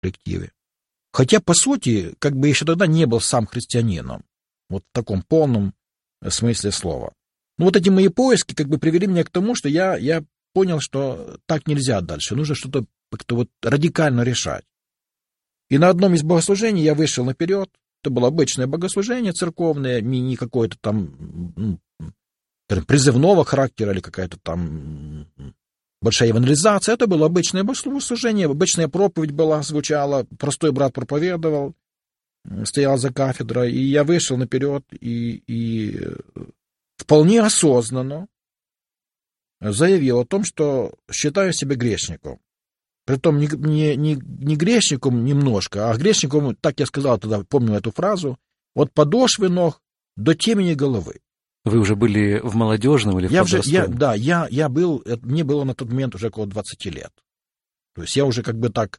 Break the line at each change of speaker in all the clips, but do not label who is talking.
коллективе. Хотя, по сути, как бы еще тогда не был сам христианином. Вот в таком полном смысле слова. Ну, вот эти мои поиски как бы привели меня к тому, что я понял, что так нельзя дальше. Нужно что-то как-то вот радикально решать. И на одном из богослужений я вышел наперед. Это было обычное богослужение церковное, не какое-то там призывного характера или какая-то там большая евангелизация. Это было обычное богослужение, обычная проповедь была, звучала, простой брат проповедовал, стоял за кафедрой, и я вышел наперед и вполне осознанно заявил о том, что считаю себя грешником. Притом не грешником немножко, а грешником, так я сказал тогда, помню эту фразу, от подошвы ног до темени головы.
Вы уже были в молодежном или в подростковом?
Я был, мне было на тот момент уже около 20 лет. То есть я уже как бы так...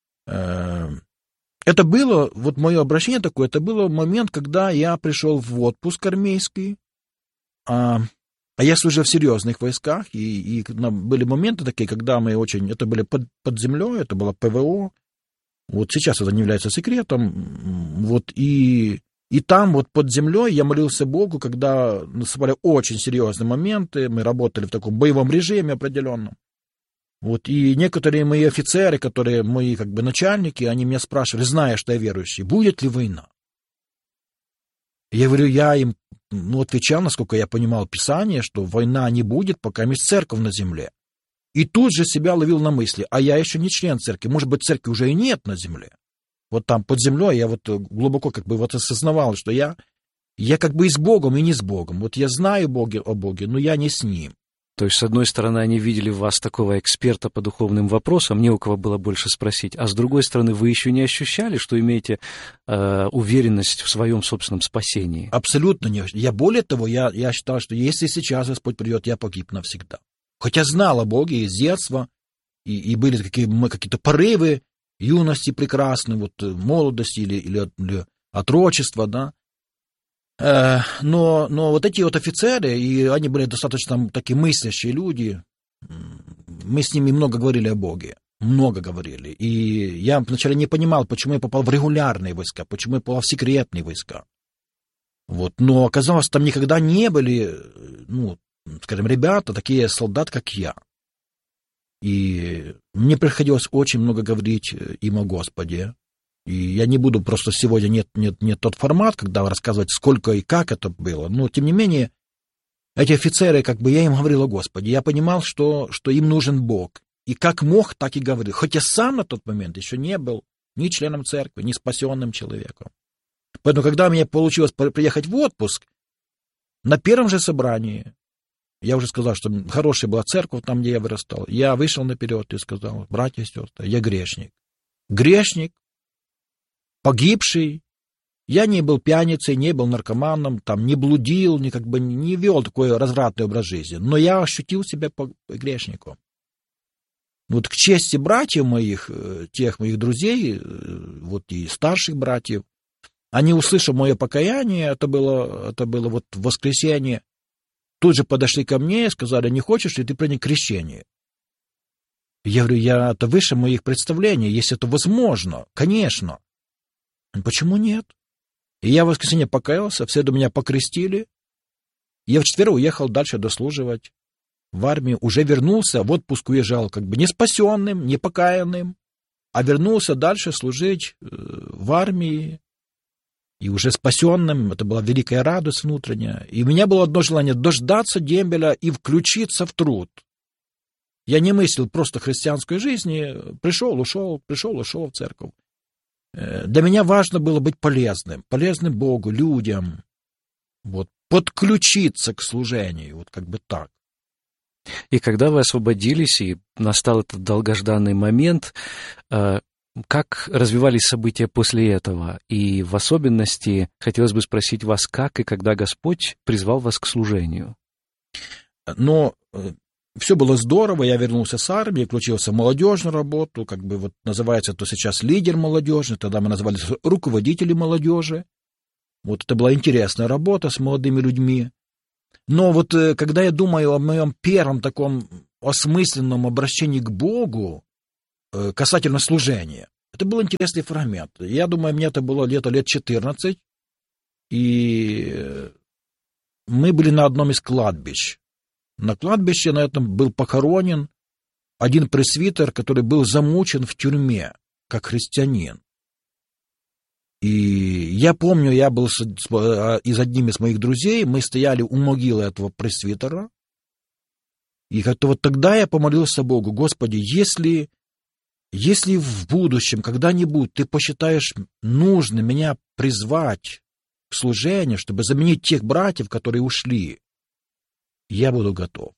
это было, вот мое обращение такое, это был момент, когда я пришел в отпуск армейский, а я служил в серьезных войсках, и были моменты такие, когда мы очень... Это были под землей, это было ПВО. Вот сейчас это не является секретом. Вот и там вот под землей я молился Богу, когда наступали очень серьезные моменты. Мы работали в таком боевом режиме определенном. Вот, и некоторые мои офицеры, которые мои как бы начальники, они меня спрашивали, зная, что я верующий, будет ли война? Я говорю, я им отвечал, насколько я понимал Писание, что война не будет, пока есть церковь на земле. И тут же себя ловил на мысли, а я еще не член церкви, может быть, церкви уже и нет на земле. Вот там под землей я вот глубоко как бы вот осознавал, что я как бы и с Богом, и не с Богом. Вот я знаю о Боге, но я не с Ним.
То есть, с одной стороны, они видели в вас такого эксперта по духовным вопросам, не у кого было больше спросить, а с другой стороны, вы еще не ощущали, что имеете уверенность в своем собственном спасении?
Абсолютно не. Я более того, я считал, что если сейчас Господь придет, я погиб навсегда. Хотя знал о Боге из детства, и были какие-то порывы юности прекрасной, вот молодости или отрочества, да. Но вот эти вот офицеры, и они были достаточно такие мыслящие люди, мы с ними много говорили о Боге, много говорили. И я вначале не понимал, почему я попал в регулярные войска, почему я попал в секретные войска. Вот. Но оказалось, там никогда не были, скажем, ребята, такие солдаты, как я. И мне приходилось очень много говорить им о Господе. И я не буду, просто сегодня нет тот формат, когда рассказывать, сколько и как это было. Но, тем не менее, эти офицеры, как бы я им говорил о Господе. Я понимал, что им нужен Бог. И как мог, так и говорил. Хотя сам на тот момент еще не был ни членом церкви, ни спасенным человеком. Поэтому, когда мне получилось приехать в отпуск, на первом же собрании, я уже сказал, что хорошая была церковь там, где я вырастал, я вышел наперед и сказал, братья и сестры, я грешник. Грешник. Погибший, я не был пьяницей, не был наркоманом, там, не блудил, не вел такой развратный образ жизни, но я ощутил себя грешником. Вот к чести братьев моих, тех моих друзей, вот и старших братьев, они, услышав мое покаяние, это было вот в воскресенье, тут же подошли ко мне и сказали, не хочешь ли ты принять крещение? Я говорю, это выше моих представлений, если это возможно, конечно. Почему нет? И я в воскресенье покаялся, в среду меня покрестили. Я в четверг уехал дальше дослуживать в армию. Уже вернулся, в отпуск уезжал как бы не спасенным, не покаянным, а вернулся дальше служить в армии. И уже спасенным, это была великая радость внутренняя. И у меня было одно желание — дождаться дембеля и включиться в труд. Я не мыслил просто христианской жизни. Пришел, ушел в церковь. Для меня важно было быть полезным Богу, людям, вот, подключиться к служению, вот как бы так.
И когда вы освободились, и настал этот долгожданный момент, как развивались события после этого? И в особенности хотелось бы спросить вас, как и когда Господь призвал вас к служению?
Но все было здорово, я вернулся с армии, включился в молодежную работу, как бы вот называется то сейчас лидер молодежи, тогда мы назывались руководители молодежи. Вот это была интересная работа с молодыми людьми. Но вот когда я думаю о моем первом таком осмысленном обращении к Богу касательно служения, Это был интересный фрагмент. Я думаю, мне это было лет 14, и мы были на одном из кладбищ. На кладбище на этом был похоронен один пресвитер, который был замучен в тюрьме, как христианин. И я помню, я был из одним из моих друзей, мы стояли у могилы этого пресвитера, и как-то вот тогда я помолился Богу: Господи, если в будущем когда-нибудь ты посчитаешь нужным меня призвать к служению, чтобы заменить тех братьев, которые ушли, я буду готов.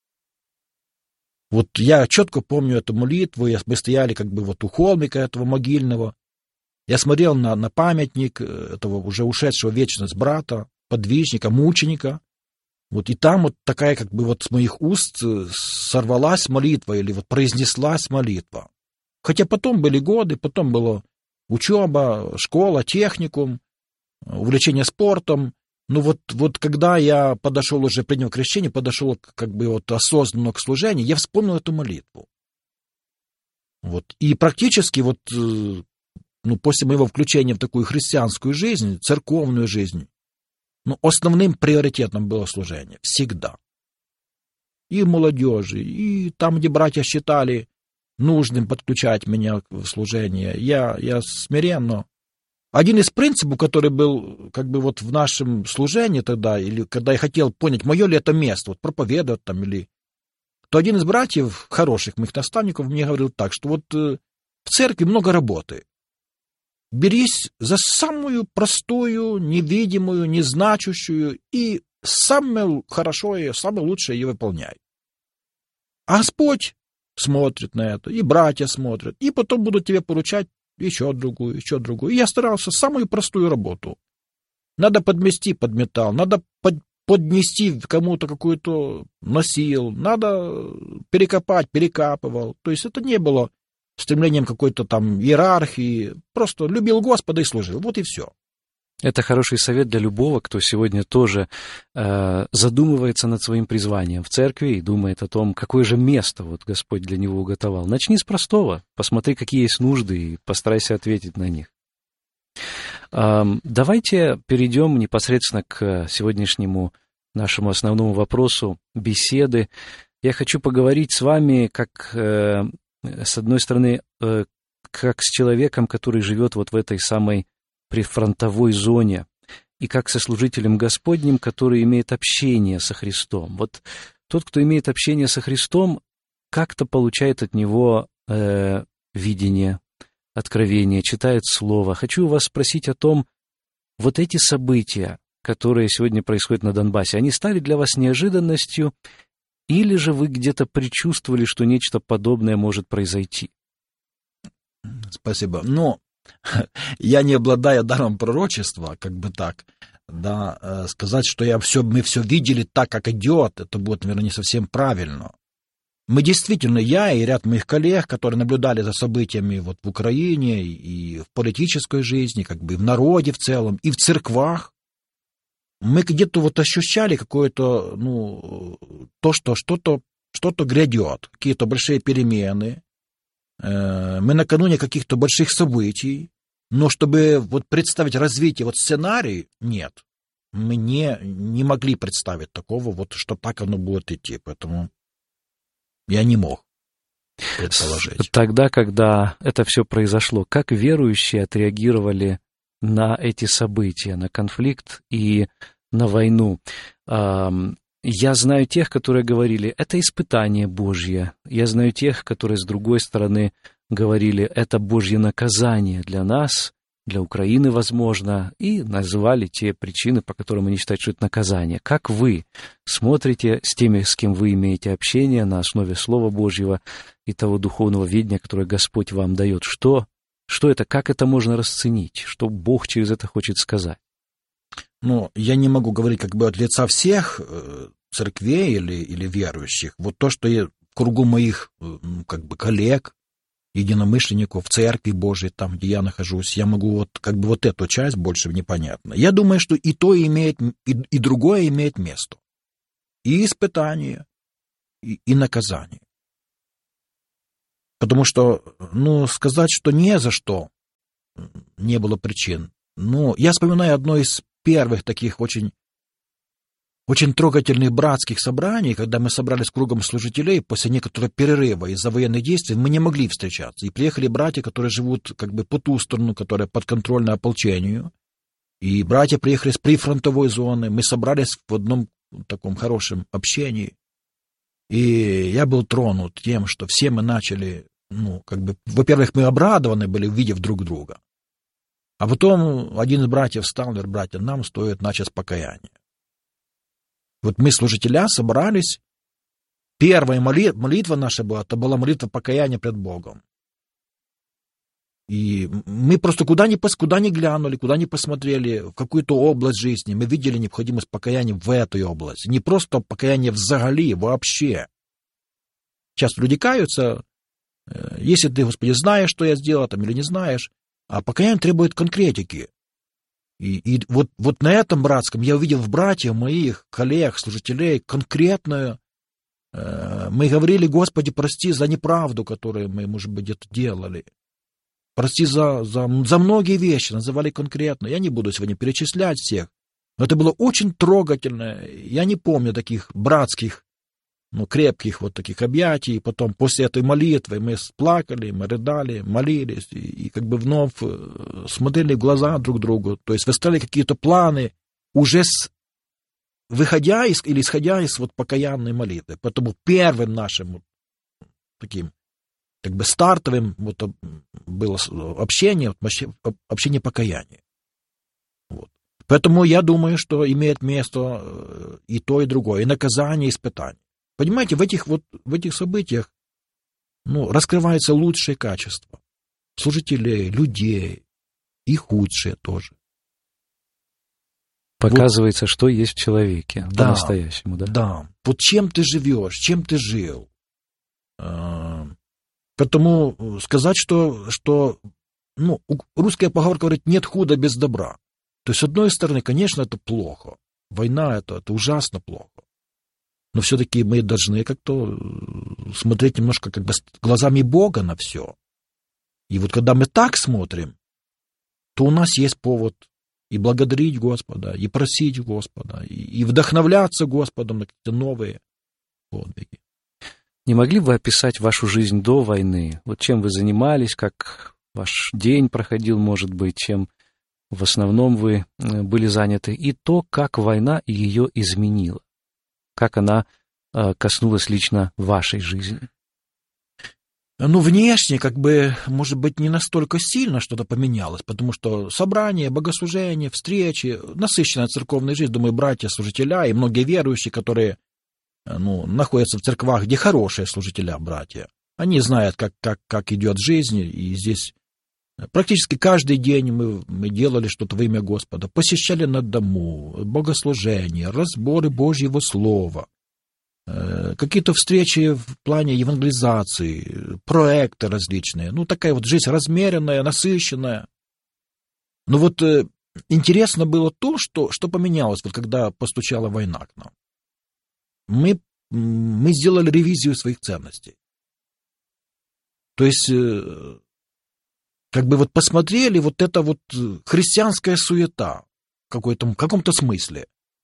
Вот я четко помню эту молитву, мы стояли как бы вот у холмика этого могильного, я смотрел на памятник этого уже ушедшего в вечность брата, подвижника, мученика, вот и там вот такая как бы вот с моих уст сорвалась молитва или вот произнеслась молитва. Хотя потом были годы, потом была учеба, школа, техникум, увлечение спортом. Но вот когда я подошел уже, принял крещение, подошел как бы вот осознанно к служению, я вспомнил эту молитву. Вот. И практически вот, после моего включения в такую христианскую жизнь, церковную жизнь, основным приоритетом было служение. Всегда. И молодежи, и там, где братья считали нужным подключать меня в служение, я смиренно. Один из принципов, который был как бы вот в нашем служении тогда, или когда я хотел понять, мое ли это место, вот проповедовать там, то один из братьев, хороших моих наставников, мне говорил так, что вот в церкви много работы. Берись за самую простую, невидимую, незначущую, и самое хорошее, самое лучшее ее выполняй. А Господь смотрит на это, и братья смотрят, и потом будут тебе поручать еще другую. И я старался самую простую работу. Надо подмести, подметал, надо поднести кому-то какую-то носил, надо перекопать, перекапывал. То есть это не было стремлением какой-то там иерархии, просто любил Господа и служил. Вот и все.
Это хороший совет для любого, кто сегодня тоже задумывается над своим призванием в церкви и думает о том, какое же место вот Господь для него уготовал. Начни с простого, посмотри, какие есть нужды, и постарайся ответить на них. Давайте перейдем непосредственно к сегодняшнему нашему основному вопросу беседы. Я хочу поговорить с вами, как, с одной стороны, как с человеком, который живет вот в этой самой прифронтовой зоне, и как со служителем Господним, который имеет общение со Христом. Вот тот, кто имеет общение со Христом, как-то получает от Него видение, откровение, читает Слово. Хочу у вас спросить о том, вот эти события, которые сегодня происходят на Донбассе, они стали для вас неожиданностью, или же вы где-то предчувствовали, что нечто подобное может произойти?
Спасибо. Я не обладаю даром пророчества, как бы так, да, сказать, что мы все видели так, как идет, это будет, наверное, не совсем правильно. Мы действительно, я и ряд моих коллег, которые наблюдали за событиями вот в Украине и в политической жизни, как бы и в народе в целом, и в церквах, мы где-то вот ощущали какое-то, то, что что-то грядет, какие-то большие перемены. Мы накануне каких-то больших событий, но чтобы вот представить развитие, вот сценарий, нет. Мы не могли представить такого, вот что так оно будет идти, поэтому я не мог предположить.
Тогда, когда это все произошло, как верующие отреагировали на эти события, на конфликт и на войну? Я знаю тех, которые говорили, это испытание Божье. Я знаю тех, которые с другой стороны говорили, это Божье наказание для нас, для Украины, возможно, и назвали те причины, по которым они считают, что это наказание. Как вы смотрите с теми, с кем вы имеете общение на основе Слова Божьего и того духовного видения, которое Господь вам дает? Что это, как это можно расценить? Что Бог через это хочет сказать?
Я не могу говорить как бы от лица всех церквей или верующих. Вот то, что в кругу моих как бы коллег, единомышленников в церкви Божией, там, где я нахожусь, я могу вот эту часть больше непонятно. Я думаю, что и то имеет, и другое имеет место. И испытание, и наказание. Потому что, сказать, что не за что не было причин. Я вспоминаю одно из первых таких очень, очень трогательных братских собраний, когда мы собрались кругом служителей после некоторого перерыва из-за военных действий, мы не могли встречаться. И приехали братья, которые живут как бы по ту сторону, которые подконтрольны ополчению. И братья приехали с прифронтовой зоны. Мы собрались в одном таком хорошем общении. И я был тронут тем, что все мы начали, во-первых, мы обрадованы были, увидев друг друга. А потом один из братьев встал и говорит: братья, нам стоит начать с покаяния. Вот мы, служителя, собрались. Первая молитва наша была, это была молитва покаяния пред Богом. И мы просто куда ни глянули, куда ни посмотрели, в какую-то область жизни, мы видели необходимость покаяния в этой области. Не просто покаяние взагалі, вообще. Часто люди каются, если ты, Господи, знаешь, что я сделал, или не знаешь, а покаяние требует конкретики. И вот на этом братском я увидел в братьях моих, коллег, служителей, конкретную. Мы говорили: Господи, прости за неправду, которую мы, может быть, где-то делали. Прости за многие вещи, называли конкретно. Я не буду сегодня перечислять всех, но это было очень трогательно. Я не помню таких братских, крепких вот таких объятий. И потом после этой молитвы мы плакали, мы рыдали, молились и как бы вновь смотрели в глаза друг другу. То есть выставили какие-то планы, уже исходя из вот покаянной молитвы. Поэтому первым нашим таким как бы стартовым вот было общение покаяния. Вот. Поэтому я думаю, что имеет место и то, и другое, и наказание, и испытание. Понимаете, в этих событиях раскрываются лучшие качества служителей, людей, и худшие тоже.
Показывается, что есть в человеке по-настоящему, да? Да.
Вот чем ты живешь, чем ты жил. Поэтому сказать, что русская поговорка говорит: нет худа без добра. То есть, с одной стороны, конечно, это плохо. Война это ужасно плохо. Но все-таки мы должны как-то смотреть немножко как бы глазами Бога на все. И вот когда мы так смотрим, то у нас есть повод и благодарить Господа, и просить Господа, и вдохновляться Господом на какие-то новые подвиги.
Не могли бы вы описать вашу жизнь до войны? Вот чем вы занимались, как ваш день проходил, может быть, чем в основном вы были заняты, и то, как война ее изменила, как она коснулась лично вашей жизни?
Внешне, как бы, может быть, не настолько сильно что-то поменялось, потому что собрания, богослужения, встречи, насыщенная церковная жизнь, думаю, братья-служителя и многие верующие, которые находятся в церквах, где хорошие служителя, братья. Они знают, как идет жизнь, и здесь практически каждый день мы делали что-то во имя Господа, посещали на дому, богослужения, разборы Божьего Слова, какие-то встречи в плане евангелизации, проекты различные. Такая вот жизнь размеренная, насыщенная. Но вот интересно было то, что поменялось, вот когда постучала война к нам. Мы сделали ревизию своих ценностей. То есть, как бы вот посмотрели, вот эта вот христианская суета в каком-то смысле.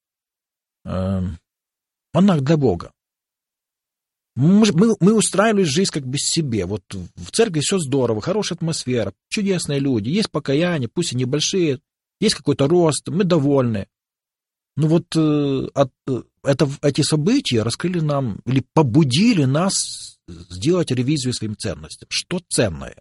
Она для Бога. Мы устраивали жизнь как бы себе. Вот в церкви все здорово, хорошая атмосфера, чудесные люди, есть покаяние, пусть и небольшие, есть какой-то рост, мы довольны. Эти события раскрыли нам или побудили нас сделать ревизию своим ценностям. Что ценное?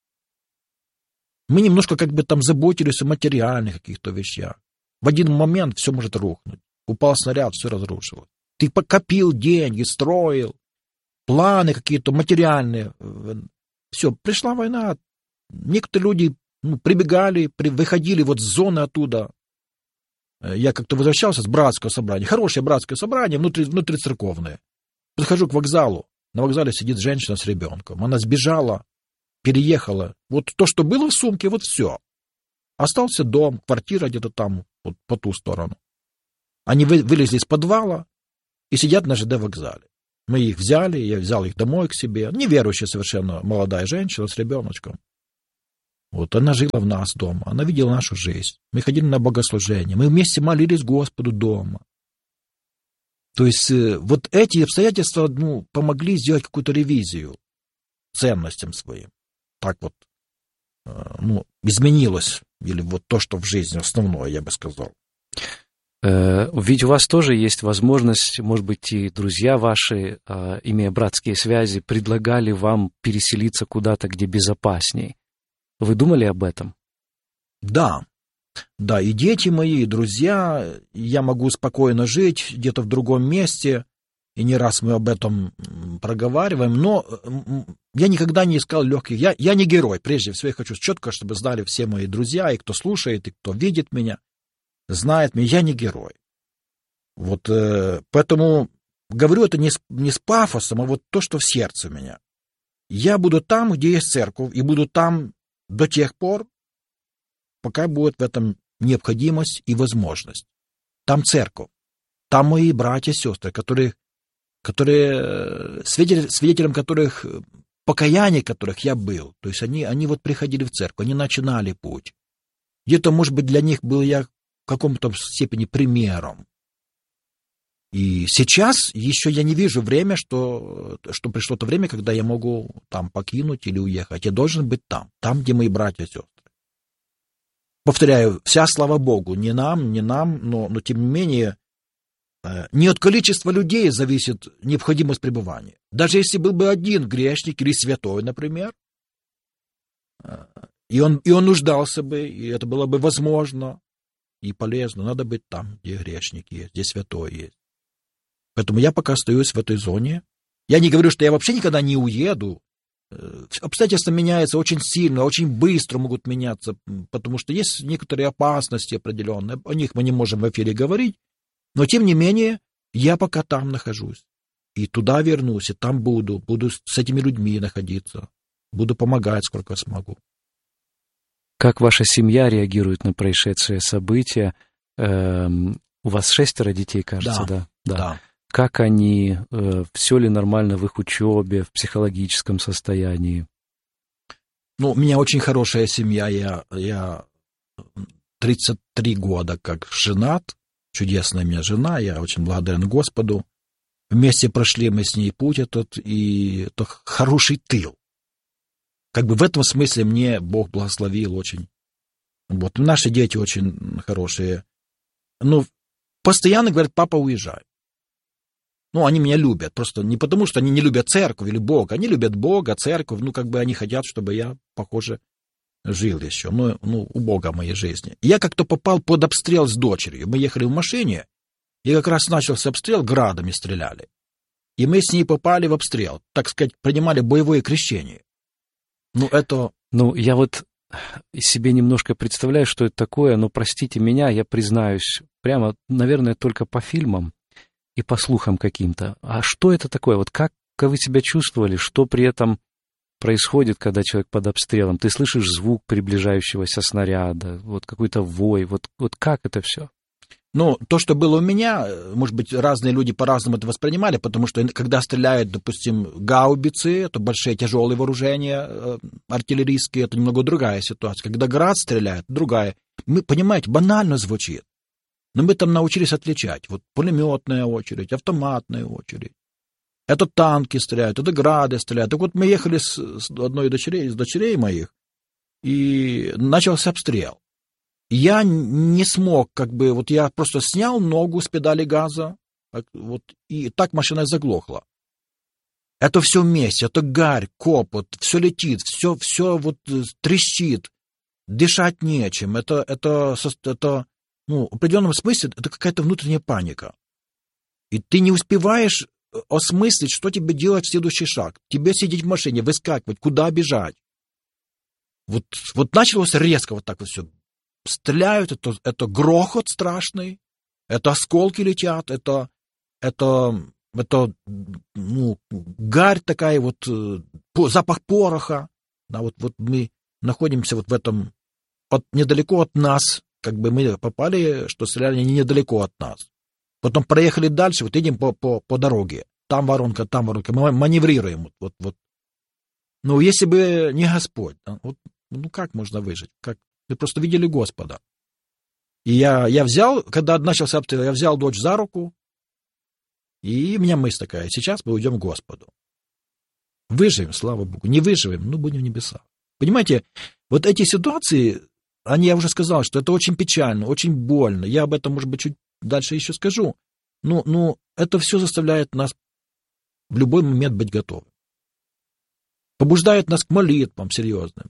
Мы немножко как бы там заботились о материальных каких-то вещах. В один момент все может рухнуть. Упал снаряд, все разрушило. Ты покопил деньги, строил, планы какие-то материальные. Все, пришла война. Некоторые люди прибегали, выходили вот с зоны оттуда. Я как-то возвращался с братского собрания. Хорошее братское собрание, внутрицерковное. Подхожу к вокзалу. На вокзале сидит женщина с ребенком. Она сбежала, переехала. Вот то, что было в сумке, вот все. Остался дом, квартира где-то там, вот по ту сторону. Они вылезли из подвала и сидят на ЖД вокзале. Мы их взяли, я взял их домой к себе. Неверующая совершенно молодая женщина с ребеночком. Вот она жила в нас дома, она видела нашу жизнь. Мы ходили на богослужение, мы вместе молились Господу дома. То есть вот эти обстоятельства помогли сделать какую-то ревизию ценностям своим. Так вот, изменилось, или вот то, что в жизни основное, я бы сказал.
Ведь у вас тоже есть возможность, может быть, и друзья ваши, имея братские связи, предлагали вам переселиться куда-то, где безопасней. Вы думали об этом?
Да, и дети мои, и друзья, я могу спокойно жить где-то в другом месте, и не раз мы об этом проговариваем, но я никогда не искал легких. Я не герой, прежде всего, я хочу четко, чтобы знали все мои друзья, и кто слушает, и кто видит меня, знает меня, я не герой. Вот поэтому говорю это не с пафосом, а вот то, что в сердце у меня. Я буду там, где есть церковь, и буду там до тех пор, пока будет в этом необходимость и возможность. Там церковь, там мои братья и сестры, свидетелем которых, покаяния которых я был. То есть они вот приходили в церковь, они начинали путь. Где-то, может быть, для них был я в каком-то степени примером. И сейчас еще я не вижу время, что пришло то время, когда я могу там покинуть или уехать. Я должен быть там, где мои братья и сестры. Повторяю, вся слава Богу, не нам, но тем не менее, не от количества людей зависит необходимость пребывания. Даже если был бы один грешник или святой, например, и он нуждался бы, и это было бы возможно и полезно, надо быть там, где грешник есть, где святой есть. Поэтому я пока остаюсь в этой зоне. Я не говорю, что я вообще никогда не уеду. Обстоятельства меняются очень сильно, очень быстро могут меняться, потому что есть некоторые опасности определенные. О них мы не можем в эфире говорить. Но, тем не менее, я пока там нахожусь. И туда вернусь, и там буду с этими людьми находиться. Буду помогать, сколько смогу.
Как ваша семья реагирует на происшедшие события? У вас 6 детей, кажется, да? Как они, все ли нормально в их учебе, в психологическом состоянии?
У меня очень хорошая семья. Я 33 года как женат. Чудесная у меня жена, я очень благодарен Господу. Вместе прошли мы с ней путь этот, и это хороший тыл. Как бы в этом смысле мне Бог благословил очень. Вот наши дети очень хорошие. Постоянно говорят: папа, уезжай. Они меня любят, просто не потому, что они не любят церковь или Бога. Они любят Бога, церковь, они хотят, чтобы я, похоже, жил еще, у Бога в моей жизни. Я как-то попал под обстрел с дочерью. Мы ехали в машине, и как раз начался обстрел, градами стреляли. И мы с ней попали в обстрел, так сказать, принимали боевое крещение.
Я вот себе немножко представляю, что это такое, но простите меня, я признаюсь, прямо, наверное, только по фильмам и по слухам каким-то. А что это такое? Вот как вы себя чувствовали? Что при этом происходит, когда человек под обстрелом? Ты слышишь звук приближающегося снаряда, вот какой-то вой. Вот как это все?
То, что было у меня, может быть, разные люди по-разному это воспринимали, потому что когда стреляют, допустим, гаубицы, это большие тяжелые вооружения артиллерийские, это немного другая ситуация. Когда град стреляет, другая. Мы, понимаете, банально звучит. Но мы там научились отличать. Вот пулеметная очередь, автоматная очередь. Это танки стреляют, это грады стреляют. Так вот мы ехали с одной из дочерей моих, и начался обстрел. Я не смог, я просто снял ногу с педали газа, и так машина заглохла. Это все вместе, это гарь, копот, все летит, все трещит, дышать нечем. Это в определенном смысле это какая-то внутренняя паника. И ты не успеваешь осмыслить, что тебе делать в следующий шаг. Тебе сидеть в машине, выскакивать, куда бежать. Вот началось резко вот так вот все. Стреляют, это грохот страшный, это осколки летят, это гарь такая, запах пороха. Да, вот мы находимся в этом, недалеко от нас, мы попали, что стреляли недалеко от нас. Потом проехали дальше, идем по дороге. там воронка, мы маневрируем. Вот. Ну, если бы не Господь, да, вот, ну как можно выжить? Как? Вы просто видели Господа. И я взял, когда начался обстрел, я взял дочь за руку, и у меня мысль такая: сейчас мы уйдем к Господу. Выживем, слава Богу. Не выживем, ну, будем в небесах. Понимаете, вот эти ситуации, я уже сказал, что это очень печально, очень больно. Я об этом, может быть, чуть дальше еще скажу. Но это все заставляет нас в любой момент быть готовым. Побуждает нас к молитвам серьезным.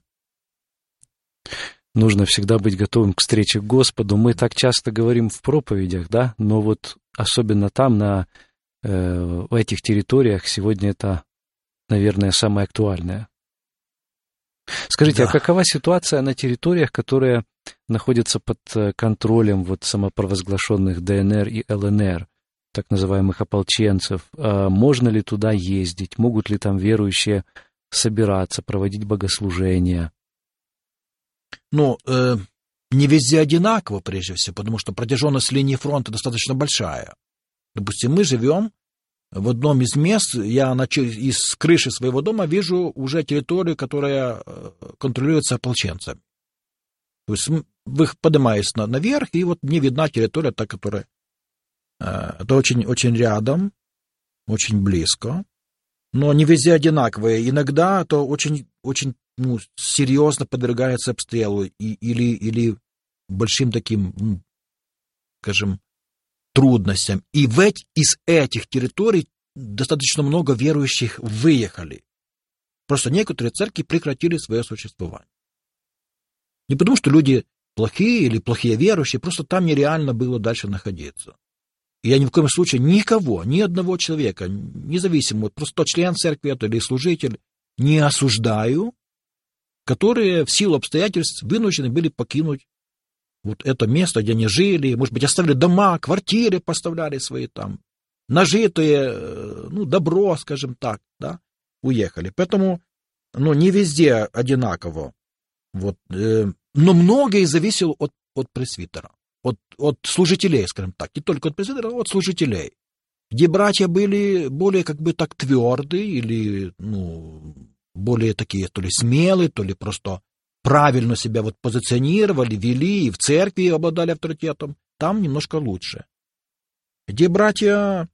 Нужно всегда быть готовым к встрече к Господу. Мы так часто говорим в проповедях, да, но вот особенно там, в этих территориях, сегодня это, наверное, самое актуальное. Скажите,
Да.
а какова ситуация на территориях, которые находятся под контролем вот самопровозглашенных ДНР и ЛНР, так называемых ополченцев? Можно ли туда ездить? Могут ли там верующие собираться, проводить богослужения?
Ну, не везде одинаково, прежде всего, потому что протяженность линии фронта достаточно большая. Допустим, мы живем в одном из мест, я из крыши своего дома вижу уже территорию, которая контролируется ополченцами. То есть, поднимаясь наверх, и вот мне видна территория, та, которая... Это очень, очень рядом, очень близко, но не везде одинаковые. Иногда это очень, очень серьезно подвергается обстрелу или большим таким, скажем, трудностям. И из этих территорий достаточно много верующих выехали. Просто некоторые церкви прекратили свое существование. Не потому, что люди плохие или плохие верующие, просто там нереально было дальше находиться. И я ни в коем случае никого, ни одного человека, независимо, просто член церкви это или служитель, не осуждаю, которые в силу обстоятельств вынуждены были покинуть вот это место, где они жили, может быть, оставили дома, квартиры поставляли свои там, нажитые, добро, скажем так, да, уехали. Поэтому, не везде одинаково. Вот, но многое зависело от пресвитера, от служителей, скажем так, не только от пресвитера, а от служителей, где братья были более как бы так твердые или, более такие, то ли смелые, то ли просто правильно себя вот позиционировали, вели и в церкви обладали авторитетом, там немножко лучше. Где братья,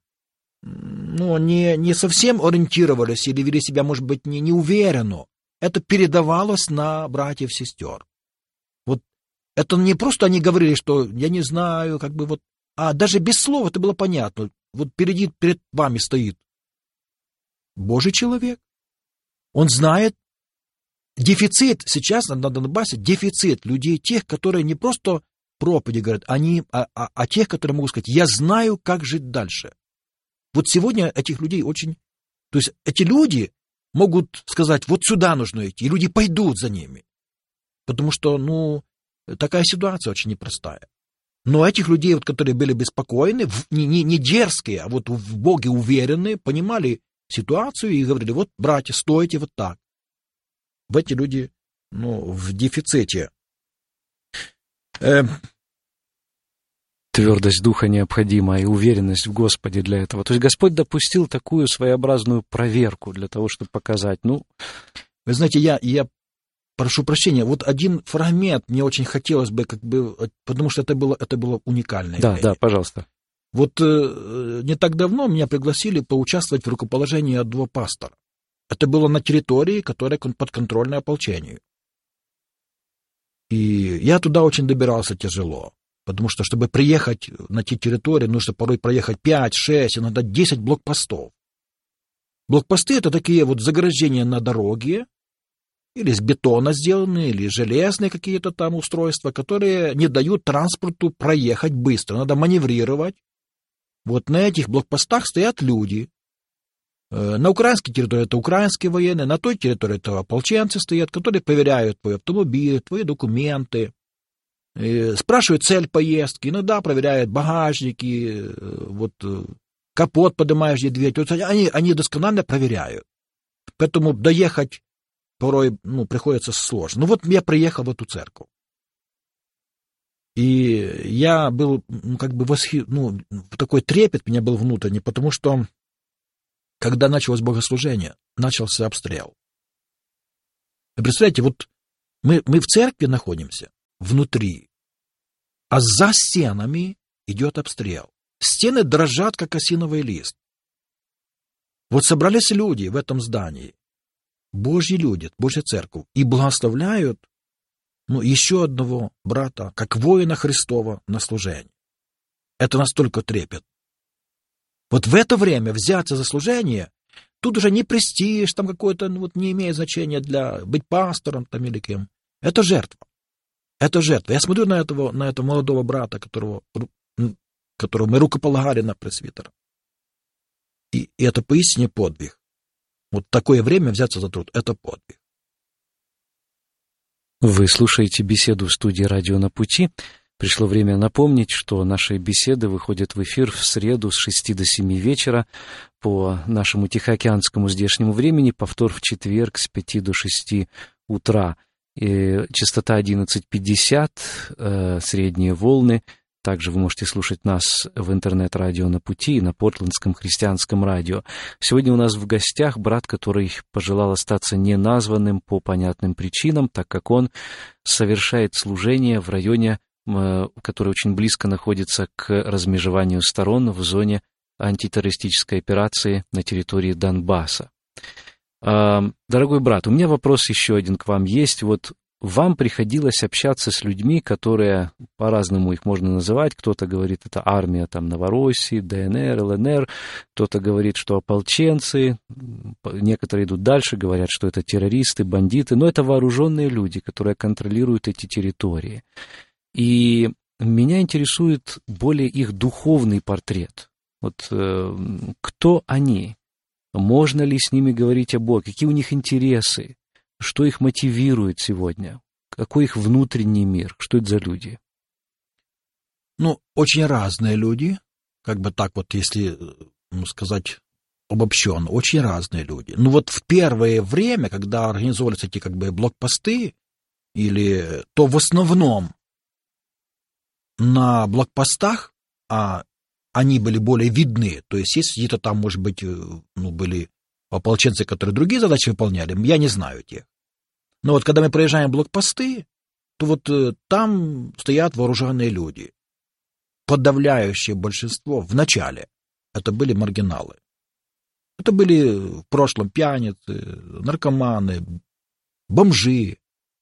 не совсем ориентировались или вели себя, может быть, не уверенно, это передавалось на братьев-сестер. Вот это не просто они говорили, что я не знаю, как бы вот, а даже без слов это было понятно. Вот перед вами стоит Божий человек. Он знает дефицит, сейчас на Донбассе дефицит людей, тех, которые не просто проповеди говорят, а тех, которые могут сказать, я знаю, как жить дальше. Вот сегодня этих людей очень... То есть эти люди могут сказать, вот сюда нужно идти, и люди пойдут за ними. Потому что, такая ситуация очень непростая. Но этих людей, вот, которые были беспокойны, не дерзкие, а вот в Боге уверенные, понимали ситуацию и говорили, вот, братья, стойте вот так. В эти люди, в дефиците.
Твердость духа необходима и уверенность в Господе для этого. То есть Господь допустил такую своеобразную проверку для того, чтобы показать,
Вы знаете, я прошу прощения, вот один фрагмент мне очень хотелось бы, потому что это было уникальное.
Да, пожалуйста.
Вот не так давно меня пригласили поучаствовать в рукоположении одного пастора. Это было на территории, которая подконтрольна ополчению. И я туда очень добирался тяжело, потому что, чтобы приехать на те территории, нужно порой проехать 5, 6, иногда 10 блокпостов. Блокпосты — это такие вот заграждения на дороге, или из бетона сделанные, или железные какие-то там устройства, которые не дают транспорту проехать быстро. Надо маневрировать. Вот на этих блокпостах стоят люди. На украинской территории это украинские военные, на той территории это ополченцы стоят, которые проверяют твой автомобиль, твои документы, спрашивают цель поездки, иногда проверяют багажники, вот капот поднимаешь, где дверь. То есть они досконально проверяют. Поэтому доехать порой приходится сложно. Ну вот я приехал в эту церковь. И я был такой трепет у меня был внутренний, потому что когда началось богослужение, начался обстрел. Вы представляете, вот мы в церкви находимся, внутри, а за стенами идет обстрел. Стены дрожат, как осиновый лист. Вот собрались люди в этом здании, Божьи люди, Божья церковь, и благословляют еще одного брата, как воина Христова на служение. Это настолько трепет. Вот в это время взяться за служение, тут уже не престиж, там какой-то не имеет значения для быть пастором там или кем. Это жертва. Это жертва. Я смотрю на этого молодого брата, которого мы рукополагали на пресвитера. И это поистине подвиг. Вот такое время взяться за труд — это подвиг.
Вы слушаете беседу в студии «Радио на пути». Пришло время напомнить, что наши беседы выходят в эфир в среду с 6 до 7 вечера по нашему тихоокеанскому здешнему времени, повтор в четверг с 5 до 6 утра. И частота 11:50, средние волны. Также вы можете слушать нас в интернет-радио «На пути» и на Портландском христианском радио. Сегодня у нас в гостях брат, который пожелал остаться неназванным по понятным причинам, так как он совершает служение в районе, который очень близко находится к размежеванию сторон в зоне антитеррористической операции на территории Донбасса. Дорогой брат, у меня вопрос еще один к вам есть. Вот вам приходилось общаться с людьми, которые, по-разному их можно называть, кто-то говорит, это армия там Новороссии, ДНР, ЛНР, кто-то говорит, что ополченцы, некоторые идут дальше, говорят, что это террористы, бандиты, но это вооруженные люди, которые контролируют эти территории. И меня интересует более их духовный портрет. Вот кто они? Можно ли с ними говорить о Боге? Какие у них интересы? Что их мотивирует сегодня? Какой их внутренний мир? Что это за люди?
Очень разные люди, как бы так вот, если сказать обобщенно, очень разные люди. Вот в первое время, когда организовывались эти как бы блокпосты, то в основном на блокпостах, они были более видны, то есть есть где-то там, может быть, были ополченцы, которые другие задачи выполняли, я не знаю тех. Но вот когда мы проезжаем блокпосты, то вот там стоят вооруженные люди. Подавляющее большинство в начале это были маргиналы. Это были в прошлом пьяницы, наркоманы, бомжи,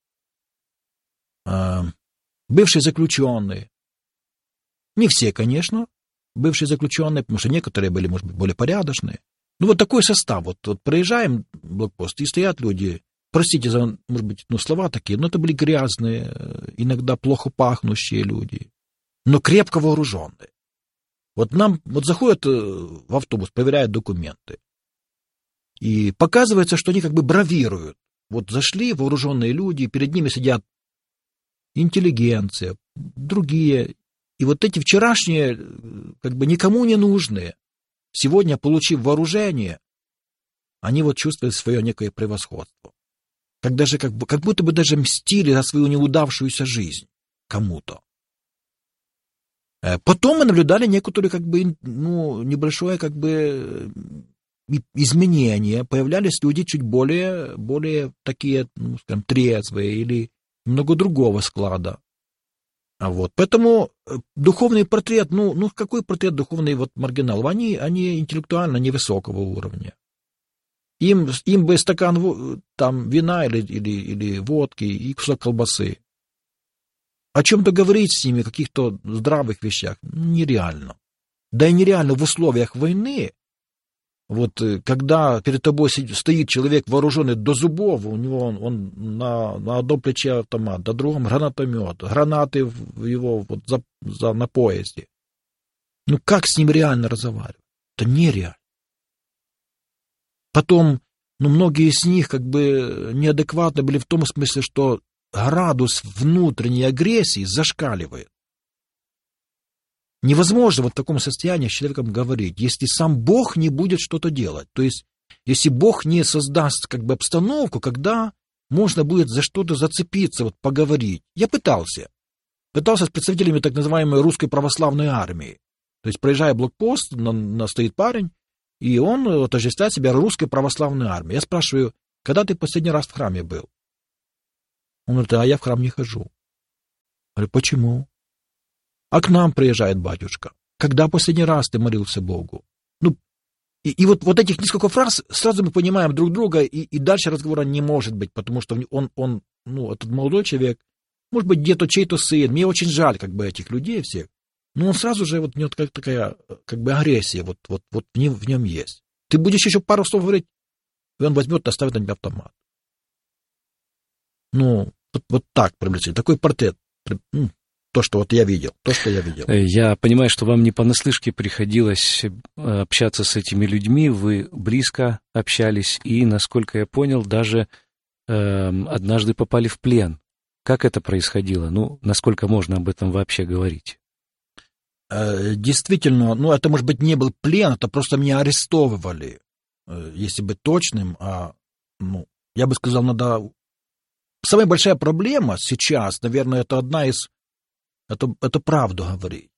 бывшие заключенные. Не все, конечно, бывшие заключенные, потому что некоторые были, может быть, более порядочные. Вот такой состав. Вот проезжаем блокпост, и стоят люди. Простите за, может быть, слова такие, но это были грязные, иногда плохо пахнущие люди, но крепко вооруженные. Вот заходят в автобус, проверяют документы. И показывается, что они как бы бравируют. Вот зашли вооруженные люди, перед ними сидят интеллигенция, другие. И вот эти вчерашние, как бы никому не нужные, сегодня, получив вооружение, они вот чувствуют свое некое превосходство. Как будто бы даже мстили за свою неудавшуюся жизнь кому-то. Потом мы наблюдали некоторые небольшое изменение. Появлялись люди чуть более такие, трезвые или немного другого склада. Поэтому духовный портрет, какой портрет духовный маргиналов? Они интеллектуально невысокого уровня. Им бы стакан там вина или водки и кусок колбасы. О чем-то говорить с ними, о каких-то здравых вещах, нереально. Да и нереально в условиях войны. Когда перед тобой стоит человек, вооруженный до зубов, у него он на одном плече автомат, на другом гранатомет, гранаты на поезде. Как с ним реально разговаривать? Это нереально. Потом, многие из них неадекватны были в том смысле, что градус внутренней агрессии зашкаливает. Невозможно в таком состоянии с человеком говорить, если сам Бог не будет что-то делать. То есть, если Бог не создаст обстановку, когда можно будет за что-то зацепиться, поговорить. Я пытался с представителями так называемой русской православной армии. То есть, проезжая блокпост, стоит парень, И он отождествляет себя русской православной армией. Я спрашиваю, когда ты последний раз в храме был? Он говорит, а я в храм не хожу. Я говорю, почему? А к нам приезжает батюшка. Когда последний раз ты молился Богу? Ну, и вот этих несколько фраз, сразу мы понимаем друг друга, и дальше разговора не может быть, потому что он, этот молодой человек, может быть, где-то чей-то сын. Мне очень жаль, как бы, этих людей всех. Но он сразу же, вот у него такая, как бы, агрессия вот в нем есть. Ты будешь еще пару слов говорить, и он возьмет и оставит на тебя автомат. Ну, вот так приблизительно. Такой портрет. То, что вот я видел.
Я понимаю, что вам не понаслышке приходилось общаться с этими людьми, вы близко общались и, насколько я понял, даже однажды попали в плен. Как это происходило? Ну, насколько можно об этом вообще говорить?
Действительно, это, может быть, не был плен, это просто меня арестовывали. Если быть точным, я бы сказал, надо... Самая большая проблема сейчас, наверное, это одна из... Это правду говорить.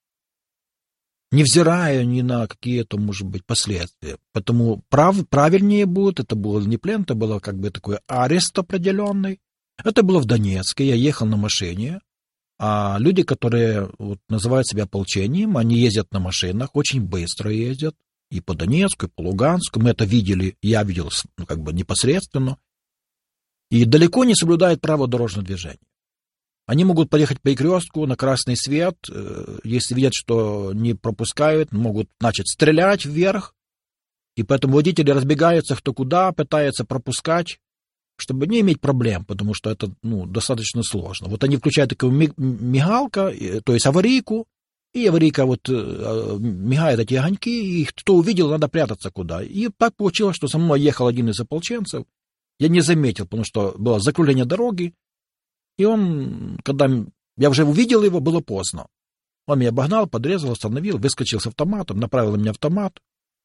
Невзирая ни на какие-то, может быть, последствия. Поэтому правильнее будет, это был не плен, это было как бы такой арест определенный. Это было в Донецке, я ехал на машине, а люди, которые называют себя ополчением, они ездят на машинах, очень быстро ездят, и по Донецку, и по Луганску, мы это видели, я видел как бы непосредственно, и далеко не соблюдают правила дорожного движения. Они могут поехать по перекрестку на красный свет, если видят, что не пропускают, могут начать стрелять вверх, и поэтому водители разбегаются кто куда, пытаются пропускать, чтобы не иметь проблем, потому что это достаточно сложно. Вот они включают такую мигалку, то есть аварийку, и аварийка мигает эти огоньки, и кто увидел, надо прятаться куда. И так получилось, что со мной ехал один из ополченцев, я не заметил, потому что было закругление дороги, и он, когда я уже увидел его, было поздно. Он меня обогнал, подрезал, остановил, выскочил с автоматом, направил на меня автомат,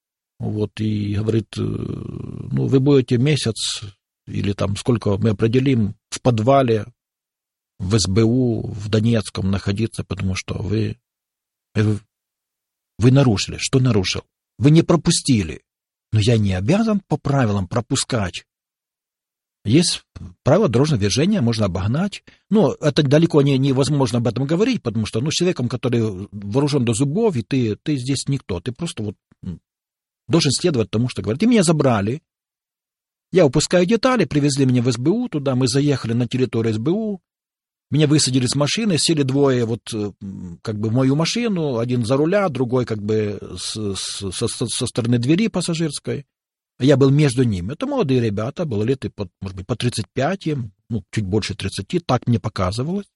и говорит, вы будете месяц или там сколько мы определим в подвале, в СБУ, в Донецком находиться, потому что вы нарушили. Что нарушил? Вы не пропустили. Но я не обязан по правилам пропускать. Есть правила дорожного движения, можно обогнать. Но это далеко невозможно об этом говорить, потому что человеком, который вооружен до зубов, и ты здесь никто. Ты просто должен следовать тому, что говорят. И меня забрали. Я упускаю детали, привезли меня в СБУ туда, мы заехали на территорию СБУ, меня высадили с машины, сели двое как бы в мою машину, один за руля, другой как бы со стороны двери пассажирской. Я был между ними. Это молодые ребята, было лет, может быть, по 35 им, чуть больше 30, так мне показывалось.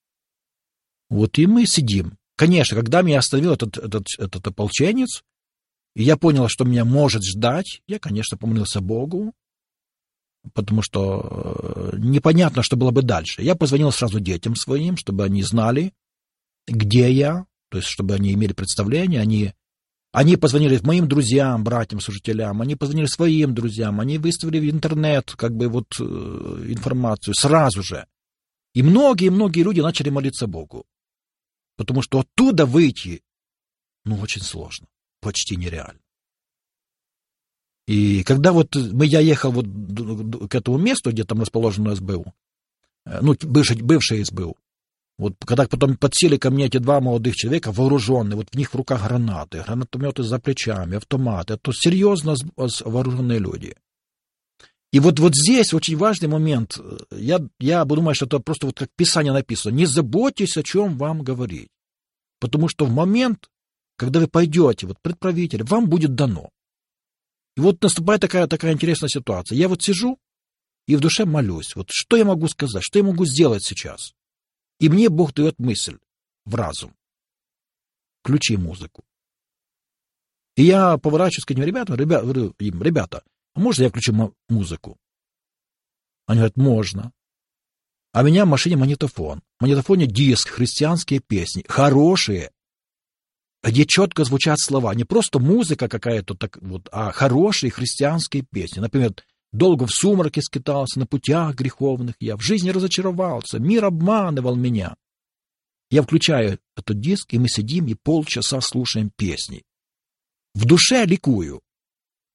И мы сидим. Конечно, когда меня остановил этот ополченец, и я понял, что меня может ждать, я, конечно, помолился Богу, потому что непонятно, что было бы дальше. Я позвонил сразу детям своим, чтобы они знали, где я, то есть чтобы они имели представление. Они позвонили моим друзьям, братьям, служителям, они позвонили своим друзьям, они выставили в интернет как бы информацию сразу же. И многие люди начали молиться Богу, потому что оттуда выйти, очень сложно, почти нереально. И когда я ехал к этому месту, где там расположено СБУ, бывшее СБУ, когда потом подсели ко мне эти два молодых человека, вооруженные, в них в руках гранаты, гранатометы за плечами, автоматы, это серьезно вооруженные люди. И здесь очень важный момент, я думаю, что это просто как в Писании написано, не заботьтесь, о чем вам говорить, потому что в момент, когда вы пойдете пред правителем, вам будет дано. И наступает такая интересная ситуация. Я сижу и в душе молюсь. Что я могу сказать, что я могу сделать сейчас? И мне Бог дает мысль в разум. Включи музыку. И я поворачиваюсь к этим ребятам, говорю им, ребята, а можно я включу музыку? Они говорят, можно. А у меня в машине магнитофон. В магнитофоне диск, христианские песни, хорошие, где четко звучат слова. Не просто музыка какая-то, а хорошие христианские песни. Например, «Долго в сумраке скитался, на путях греховных я, в жизни разочаровался, мир обманывал меня». Я включаю этот диск, и мы сидим и полчаса слушаем песни. В душе ликую.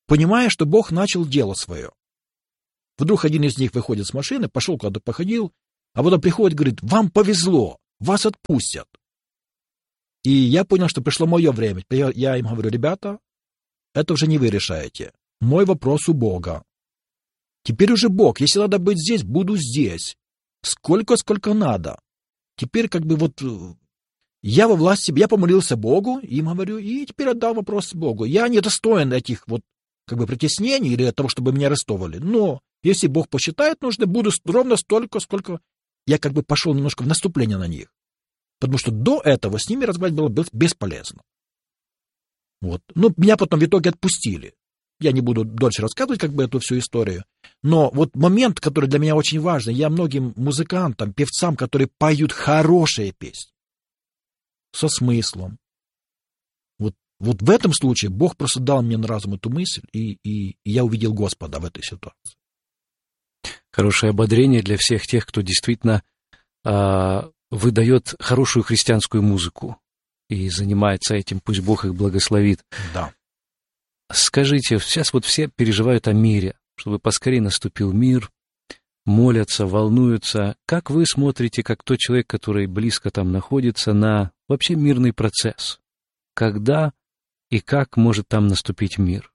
понимая, что Бог начал дело свое. Вдруг один из них выходит с машины, пошел куда-то походил, а потом приходит и говорит: вам повезло, вас отпустят. И я понял, что пришло мое время. Я им говорю: ребята, это уже не вы решаете. Мой вопрос у Бога. Теперь уже Бог, если надо быть здесь, буду здесь. Сколько надо. Теперь как бы вот я во власти, я помолился Богу, им говорю, и теперь отдал вопрос Богу. Я не достоин этих вот как бы притеснений или того, чтобы меня арестовали. Но если Бог посчитает нужно, буду ровно столько, сколько я как бы пошел немножко в наступление на них. Потому что до этого с ними разговаривать было бесполезно. Вот. Ну, меня потом в итоге отпустили. Я не буду дольше рассказывать как бы эту всю историю. Но вот момент, который для меня очень важный, я многим музыкантам, певцам, которые поют хорошие песни, со смыслом. Вот в этом случае Бог просто дал мне на разум эту мысль, и я увидел Господа в этой ситуации.
Хорошее ободрение для всех тех, кто действительно выдает хорошую христианскую музыку и занимается этим. Пусть Бог их благословит.
Да.
Скажите, сейчас вот все переживают о мире, чтобы поскорее наступил мир, молятся, волнуются. Как вы смотрите, как тот человек, который близко там находится, на вообще мирный процесс? Когда и как может там наступить мир?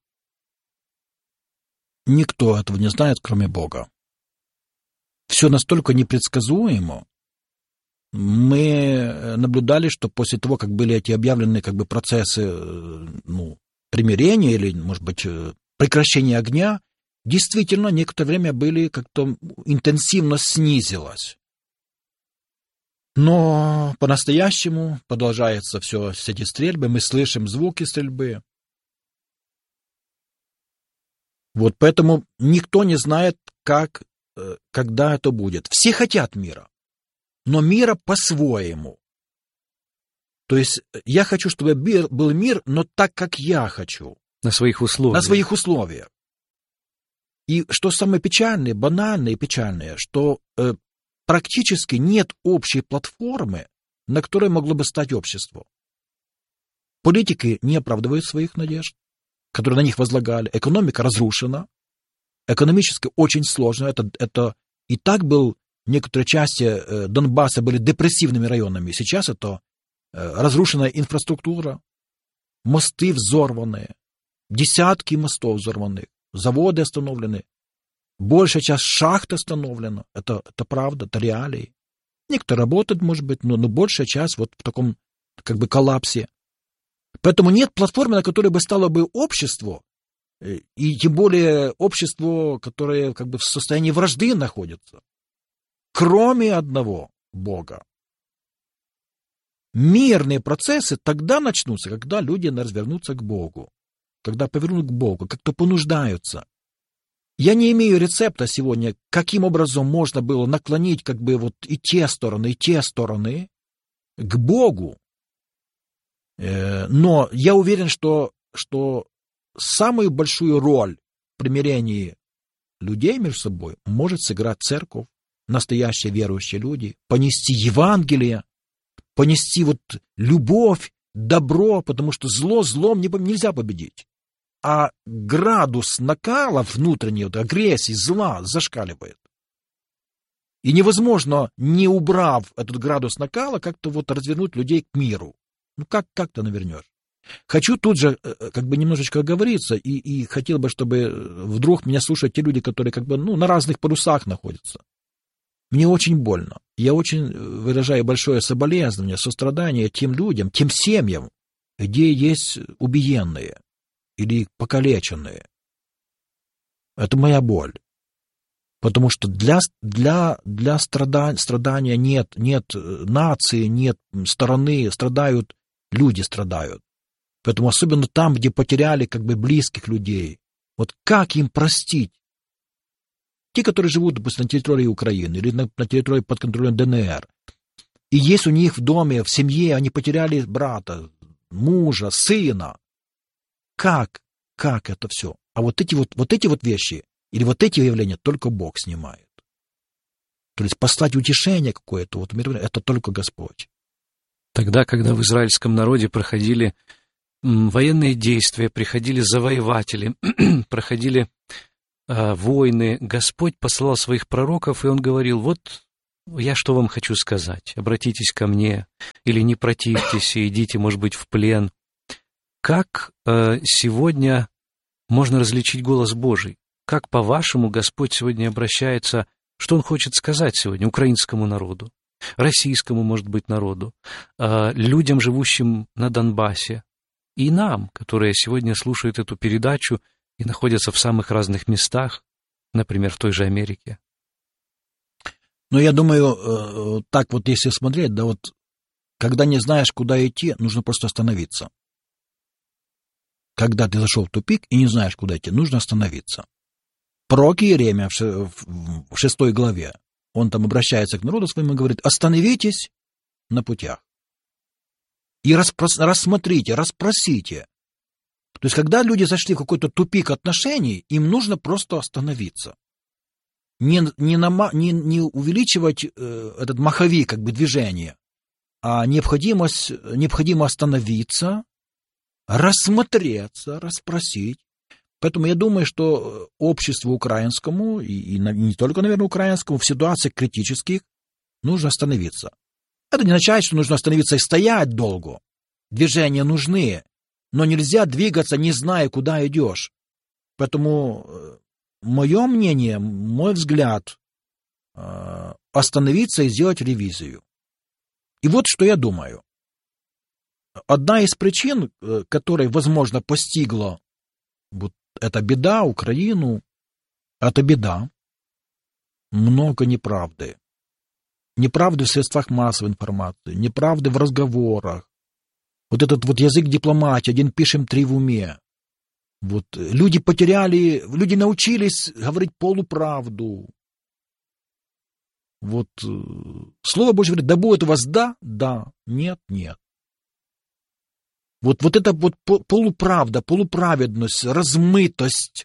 Никто этого не знает, кроме Бога. Все настолько непредсказуемо. Мы наблюдали, что после того, как были эти объявлены как бы процессы примирения или, может быть, прекращения огня, действительно некоторое время были как-то интенсивно снизилось. Но по-настоящему продолжаются все эти стрельбы, мы слышим звуки стрельбы. Вот поэтому никто не знает, как, когда это будет. Все хотят мира, но мира по-своему. То есть я хочу, чтобы был мир, но так, как я хочу.
На своих условиях.
На своих условиях. И что самое печальное, банальное и печальное, что практически нет общей платформы, на которой могло бы стать общество. Политики не оправдывают своих надежд, которые на них возлагали. Экономика разрушена. Экономически очень сложно. Это и так был, некоторые части Донбасса были депрессивными районами. Сейчас это разрушенная инфраструктура, мосты взорванные, десятки мостов взорваны, заводы остановлены, большая часть шахт остановлена. Это правда, это реалии. Некоторые работают, может быть, но большая часть вот в таком как бы коллапсе. Поэтому нет платформы, на которой бы стало бы общество, и тем более общество, которое как бы в состоянии вражды находится, кроме одного Бога. Мирные процессы тогда начнутся, когда люди развернутся к Богу, когда повернут к Богу, как-то понуждаются. Я не имею рецепта сегодня, каким образом можно было наклонить как бы вот и те стороны к Богу. Но я уверен, что самую большую роль в примирении людей между собой может сыграть церковь, настоящие верующие люди, понести Евангелие, понести вот любовь, добро, потому что злом нельзя победить. А градус накала внутренней вот, агрессии, зла зашкаливает. И невозможно, не убрав этот градус накала, как-то вот развернуть людей к миру. Ну как ты навернешь? Хочу тут же как бы немножечко оговориться, и хотел бы, чтобы вдруг меня слушают те люди, которые как бы на разных парусах находятся. Мне очень больно. Я очень выражаю большое соболезнование, сострадание тем людям, тем семьям, где есть убиенные или покалеченные. Это моя боль. Потому что для страдания нет нации, нет стороны, люди страдают. Поэтому особенно там, где потеряли как бы близких людей. Вот как им простить? Те, которые живут, допустим, на территории Украины или на территории под контролем ДНР. И есть у них в доме, в семье, они потеряли брата, мужа, сына. Как это все? А вот эти вот вещи или вот эти явления только Бог снимает. То есть послать утешение какое-то, это только Господь.
Тогда, когда в израильском народе проходили военные действия, приходили завоеватели, проходили войны, Господь посылал своих пророков, и Он говорил: вот я что вам хочу сказать, обратитесь ко мне, или не противьтесь, и идите, может быть, в плен. Как сегодня можно различить голос Божий? Как, по-вашему, Господь сегодня обращается, что Он хочет сказать сегодня украинскому народу, российскому, может быть, народу, людям, живущим на Донбассе, и нам, которые сегодня слушают эту передачу и находятся в самых разных местах, например, в той же Америке?
Но я думаю, так вот если смотреть, да вот, когда не знаешь, куда идти, нужно просто остановиться. Когда ты зашел в тупик и не знаешь, куда идти, нужно остановиться. Пророк Иеремия в 6 главе, он там обращается к народу своему и говорит: остановитесь на путях и рассмотрите, расспросите. То есть, когда люди зашли в какой-то тупик отношений, им нужно просто остановиться. Не увеличивать этот маховик, как бы, движения, а необходимо остановиться, рассмотреться, расспросить. Поэтому я думаю, что обществу украинскому, и не только, наверное, украинскому, в ситуациях критических нужно остановиться. Это не означает, что нужно остановиться и стоять долго. Движения нужны, но нельзя двигаться, не зная, куда идешь. Поэтому мое мнение, мой взгляд, остановиться и сделать ревизию. И вот что я думаю. Одна из причин, которая, возможно, постигла вот эта беда Украину, это беда. Много неправды. Неправды в средствах массовой информации, неправды в разговорах. Вот этот вот язык дипломатии, один пишем, три в уме. Вот люди научились говорить полуправду. Вот Слово Божье говорит: да будет у вас да, да, нет, нет. Вот эта вот полуправда, полуправедность, размытость,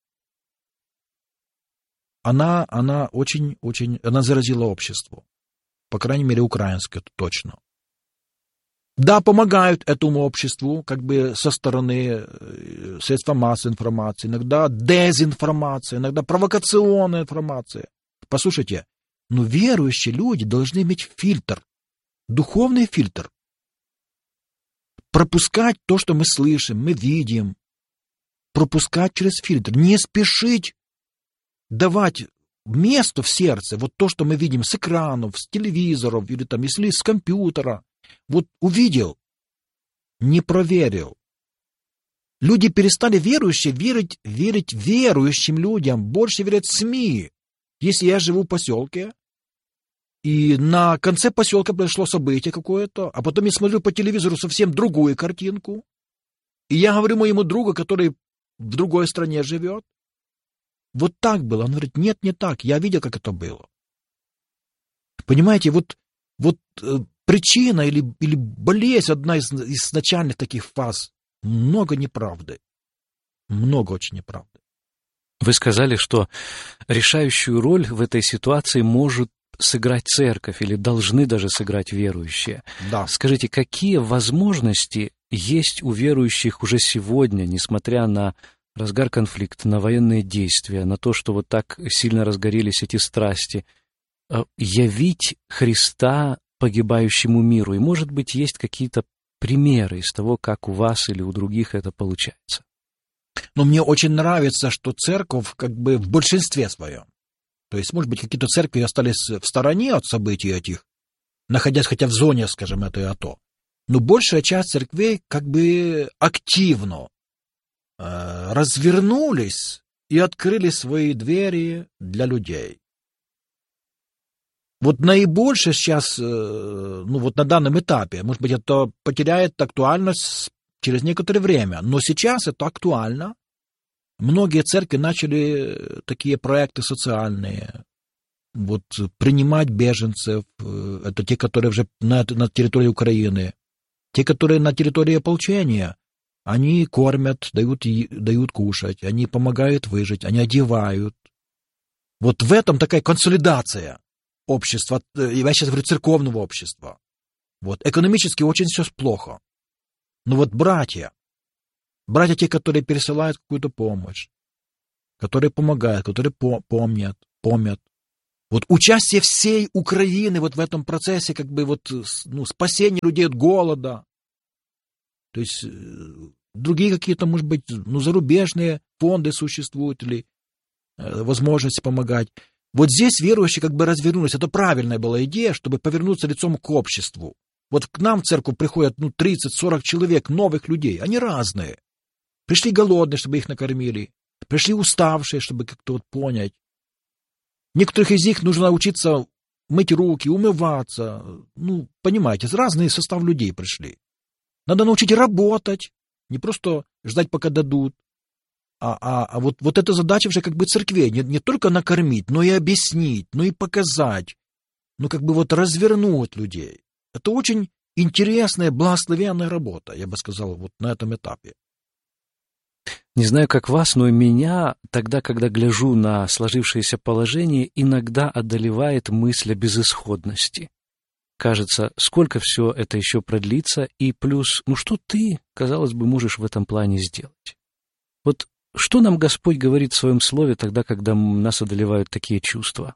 она очень, она заразила общество. По крайней мере, украинское, это точно. Да, помогают этому обществу, как бы со стороны средства массовой информации, иногда дезинформация, иногда провокационная информация. Послушайте, но верующие люди должны иметь фильтр, духовный фильтр. Пропускать то, что мы слышим, мы видим. Пропускать через фильтр. Не спешить давать место в сердце, вот то, что мы видим с экранов, с телевизоров, или там, если с компьютера. Вот увидел, не проверил. Люди перестали верить верующим людям, больше верят СМИ. Если я живу в поселке, и на конце поселка произошло событие какое-то, а потом я смотрю по телевизору совсем другую картинку, и я говорю моему другу, который в другой стране живет: вот так было. Он говорит: нет, не так, я видел, как это было. Понимаете, вот причина или болезнь, одна из начальных таких фаз: много неправды. Много очень неправды.
Вы сказали, что решающую роль в этой ситуации может сыграть церковь, или должны даже сыграть верующие.
Да.
Скажите, какие возможности есть у верующих уже сегодня, несмотря на разгар конфликта, на военные действия, на то, что вот так сильно разгорелись эти страсти, явить Христа погибающему миру? И, может быть, есть какие-то примеры из того, как у вас или у других это получается?
Но мне очень нравится, что церковь как бы в большинстве своем. То есть, может быть, какие-то церкви остались в стороне от событий этих, находясь хотя в зоне, скажем, этой АТО. Но большая часть церквей как бы активно развернулись и открыли свои двери для людей. Вот наибольше сейчас, вот на данном этапе, может быть, это потеряет актуальность через некоторое время, но сейчас это актуально. Многие церкви начали такие проекты социальные, вот принимать беженцев, это те, которые уже на территории Украины, те, которые на территории ополчения, они кормят, дают кушать, они помогают выжить, они одевают. Вот в этом такая консолидация общества, я сейчас говорю церковного общества. Вот экономически очень все плохо. Но вот братья, Братья те, которые пересылают какую-то помощь, которые помогают, которые помнят. Вот участие всей Украины вот в этом процессе, как бы вот, спасение людей от голода. То есть другие какие-то, может быть, зарубежные фонды существуют или возможности помогать. Вот здесь верующие как бы развернулись. Это правильная была идея, чтобы повернуться лицом к обществу. Вот к нам в церковь приходят 30-40 человек, новых людей. Они разные. Пришли голодные, чтобы их накормили. Пришли уставшие, чтобы как-то вот понять. Некоторых из них нужно учиться мыть руки, умываться. Понимаете, разные состав людей пришли. Надо научить работать, не просто ждать, пока дадут. А вот эта задача уже как бы церквей, не только накормить, но и объяснить, но и показать, как бы вот развернуть людей. Это очень интересная, благословенная работа, я бы сказал, вот на этом этапе.
Не знаю, как вас, но меня тогда, когда гляжу на сложившееся положение, иногда одолевает мысль о безысходности. Кажется, сколько все это еще продлится, и плюс, что ты, казалось бы, можешь в этом плане сделать? Вот что нам Господь говорит в Своем Слове тогда, когда нас одолевают такие чувства?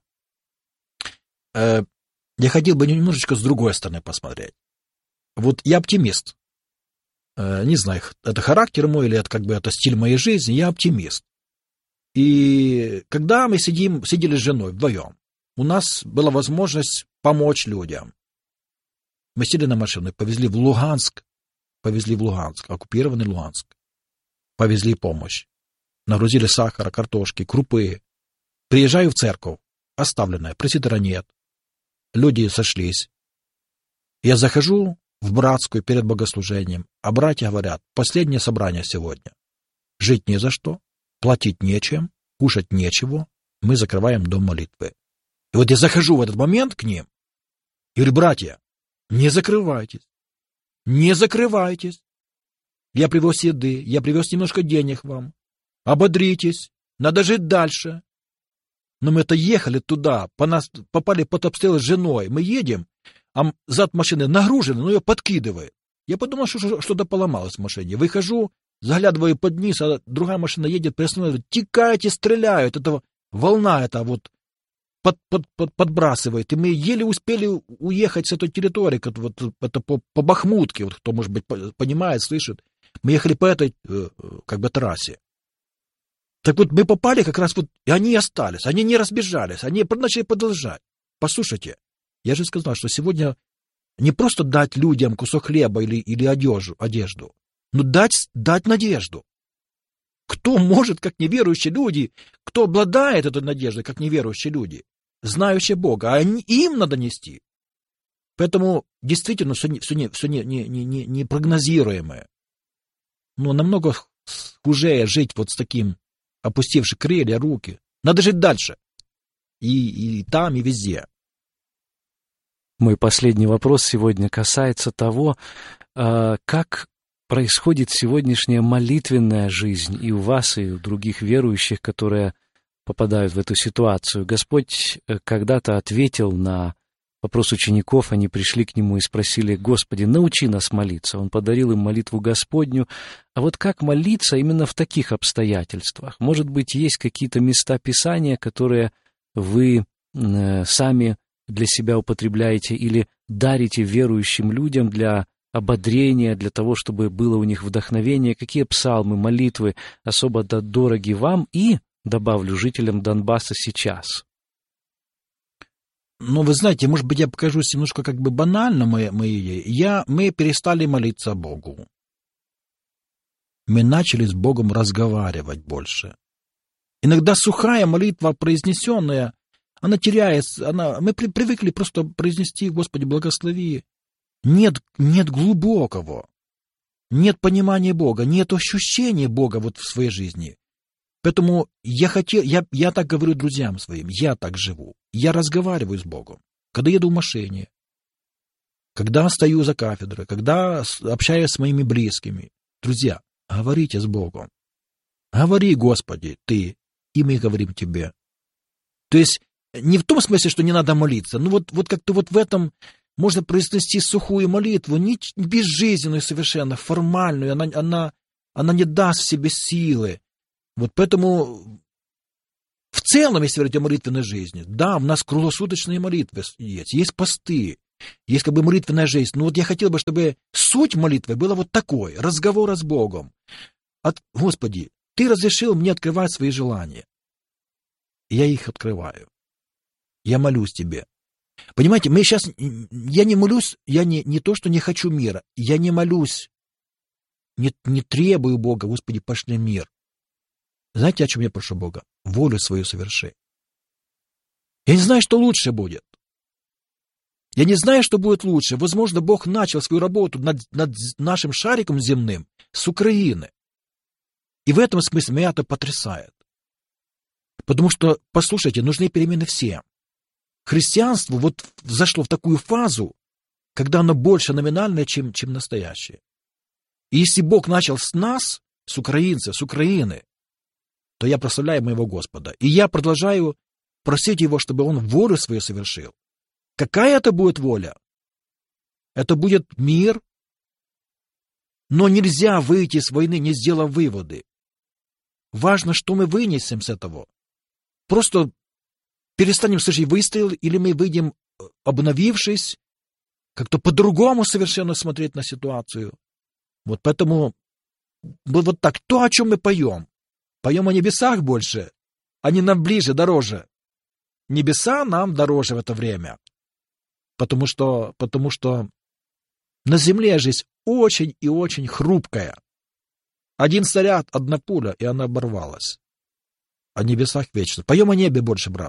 Я хотел бы немножечко с другой стороны посмотреть. Вот я оптимист. Не знаю, это характер мой или это стиль моей жизни, я оптимист. И когда мы сидели с женой вдвоем, у нас была возможность помочь людям. Мы сели на машину и повезли в Луганск, оккупированный Луганск. Повезли помощь. Нагрузили сахара, картошки, крупы. Приезжаю в церковь, оставленная, пресвитера нет. Люди сошлись. Я захожу в братскую перед богослужением, а братья говорят: последнее собрание сегодня. Жить не за что, платить нечем, кушать нечего, мы закрываем дом молитвы. И вот я захожу в этот момент к ним и говорю: братья, не закрывайтесь, не закрывайтесь. Я привез еды, я привез немножко денег вам. Ободритесь, надо жить дальше. Но мы-то ехали туда, попали под обстрел с женой. Мы едем, а зад машины нагружены, но ее подкидывает. Я подумал, что что-то поломалось в машине. Выхожу, заглядываю под низ, а другая машина едет, приостанавливает. Текайте, стреляют. Это волна эта вот подбрасывает. И мы еле успели уехать с этой территории, это по Бахмутке, вот кто, может быть, понимает, слышит. Мы ехали по этой трассе. Так вот, мы попали как раз и они остались, они не разбежались, они начали продолжать. Послушайте, я же сказал, что сегодня не просто дать людям кусок хлеба или одежду, но дать надежду. Кто может, как неверующие люди, кто обладает этой надеждой, как неверующие люди, знающие Бога, а им надо нести. Поэтому действительно все непрогнозируемое. Но намного хуже жить вот с таким, опустивши крылья, руки. Надо жить дальше. И там, и везде.
Мой последний вопрос сегодня касается того, как происходит сегодняшняя молитвенная жизнь и у вас, и у других верующих, которые попадают в эту ситуацию. Господь когда-то ответил на вопрос учеников, они пришли к Нему и спросили: «Господи, научи нас молиться». Он подарил им молитву Господню. А вот как молиться именно в таких обстоятельствах? Может быть, есть какие-то места Писания, которые вы сами для себя употребляете или дарите верующим людям для ободрения, для того, чтобы было у них вдохновение? Какие псалмы, молитвы особо дороги вам и, добавлю, жителям Донбасса сейчас?
Вы знаете, может быть, я покажусь немножко банально мы перестали молиться Богу. Мы начали с Богом разговаривать больше. Иногда сухая молитва, произнесенная, она теряется, мы привыкли просто произнести: «Господи, благослови». Нет глубокого, нет понимания Бога, нет ощущения Бога в своей жизни. Поэтому я так говорю друзьям своим, я так живу. Я разговариваю с Богом, когда еду в машине, когда стою за кафедрой, когда общаюсь с моими близкими. Друзья, говорите с Богом. Говори, Господи, Ты, и мы говорим Тебе. То есть не в том смысле, что не надо молиться, но вот как-то в этом можно произнести сухую молитву, не безжизненную совершенно, формальную, она она не даст в себе силы. Вот поэтому в целом, если говорить о молитвенной жизни, да, у нас круглосуточные молитвы есть посты, есть как бы молитвенная жизнь. Но вот я хотел бы, чтобы суть молитвы была вот такой, разговора с Богом. Господи, Ты разрешил мне открывать свои желания. Я их открываю. Я молюсь Тебе. Понимаете, я не молюсь, я не то, что не хочу мира, я не молюсь, не требую Бога, Господи, пошли мир. Знаете, о чем я прошу Бога? Волю свою соверши. Я не знаю, что лучше будет. Я не знаю, что будет лучше. Возможно, Бог начал свою работу над нашим шариком земным с Украины. И в этом смысле меня это потрясает. Потому что, послушайте, нужны перемены всем. Христианство вот зашло в такую фазу, когда оно больше номинальное, чем настоящее. И если Бог начал с нас, с украинцев, с Украины, то я прославляю моего Господа. И я продолжаю просить Его, чтобы Он волю свою совершил. Какая это будет воля? Это будет мир, но нельзя выйти с войны, не сделав выводы. Важно, что мы вынесем с этого. Просто перестанем слышать выстрел, или мы выйдем, обновившись, как-то по-другому совершенно смотреть на ситуацию. Вот поэтому вот так. То, о чем мы поем. Поем о небесах больше. Они нам ближе, дороже. Небеса нам дороже в это время. Потому что на земле жизнь очень и очень хрупкая. Один снаряд, одна пуля, и она оборвалась. О небесах вечно. Поем о небе больше, брат.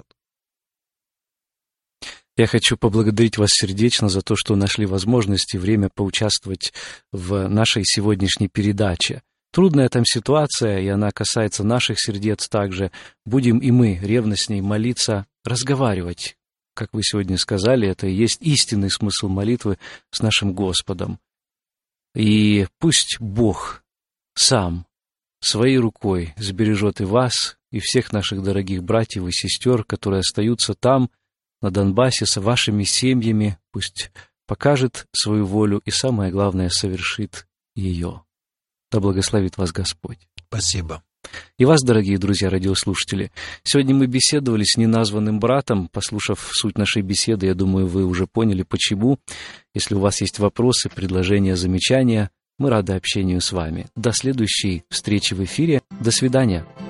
Я хочу поблагодарить вас сердечно за то, что нашли возможность и время поучаствовать в нашей сегодняшней передаче. Трудная там ситуация, и она касается наших сердец также. Будем и мы ревностней молиться, разговаривать. Как вы сегодня сказали, это и есть истинный смысл молитвы с нашим Господом. И пусть Бог сам своей рукой сбережет и вас, и всех наших дорогих братьев и сестер, которые остаются там, на Донбассе, с вашими семьями, пусть покажет свою волю и, самое главное, совершит ее. Да благословит вас Господь.
Спасибо.
И вас, дорогие друзья, радиослушатели. Сегодня мы беседовали с неназванным братом. Послушав суть нашей беседы, я думаю, вы уже поняли, почему. Если у вас есть вопросы, предложения, замечания, мы рады общению с вами. До следующей встречи в эфире. До свидания.